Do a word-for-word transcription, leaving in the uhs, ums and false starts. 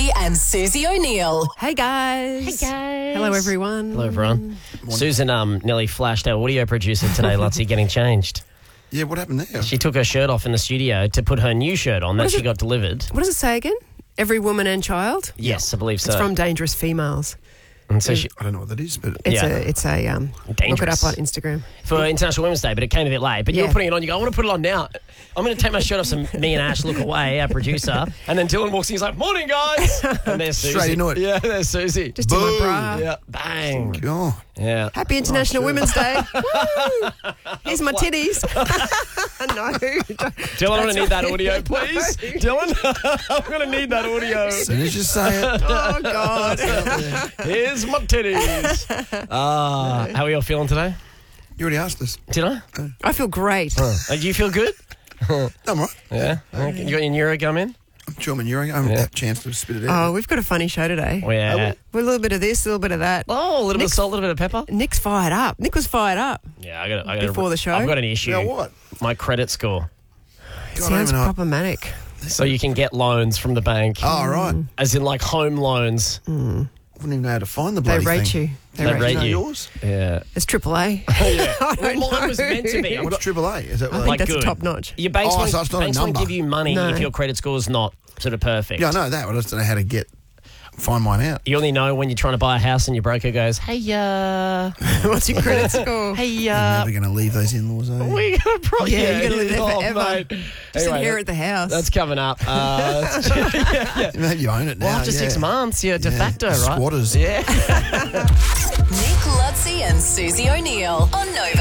Lutzi and Susie O'Neill. Hey guys. Hey guys. Hello everyone. Hello everyone. Susan um nearly flashed our audio producer today, Lutzi, getting changed. Yeah, what happened there? She took her shirt off in the studio to put her new shirt on that she got delivered. What does it say again? Every woman and child? Yes, I believe so. It's from Dangerous Females. And so she, I don't know what that is, but It's Yeah. a it's a um look it Dangerous. up on Instagram. for International Women's Day, but it came a bit late. But you Yeah. were putting it on. You go, I want to put it on now. I'm going to take my shirt off so me and Ash look away, our producer. And then Dylan walks in. He's like, morning, guys. And there's Susie. Straight into it. Yeah, there's Susie. Just in my Boom. bra. Yeah, bang. oh, Yeah. Happy International shirt. Women's Day. Woo! Here's my titties. no. Dylan, I'm going to need that audio, please. Dylan, I'm going to need that audio. as soon as you say it, Oh God. Here's my titties. Ah, how are you all feeling today? you already asked us. Did I? I feel great. Uh, do you feel good? I'm right. Yeah. Okay. You got your neuro gum in? I'm sure I'm I haven't had a chance to spit it Oh, out. we've got a funny show today. Oh, yeah. We're a little bit of this, a little bit of that. Oh, a little bit of Nick's- salt, a little bit of pepper. Nick's fired up. Nick was fired up. Yeah, I got. I got Before the show? I've got an issue. Now what? My credit score. It God, I sounds don't even know. problematic. So you can get loans from the bank, Oh, right. as in like home loans. I wouldn't even know how to find the They bloody rate thing. you. They, They rate, rate You know you. yours? Yeah. It's triple A. yeah. I don't Well, mine know. was meant to be. I'm What's triple A? Is that I what? think Like that's good. top notch. Your banks, Oh, won't, so it's not a banks won't number. give you money No. if your credit score's not sort of perfect. Yeah, I know that. I just don't know how to get find mine out. You only know when you're trying to buy a house and your broker goes, hey, uh, What's your credit score? hey, You're uh, never going to leave those in-laws, are you? we got a problem. Yeah, you're gonna live there oh, forever. mate. Just Anyway, inherit the house. That's coming up. Uh, yeah, yeah. Maybe you own it now. Well, after yeah. six months, you're de Yeah. facto, right? Squatters. Yeah. Nick Lutzi and Susie O'Neill on Nova.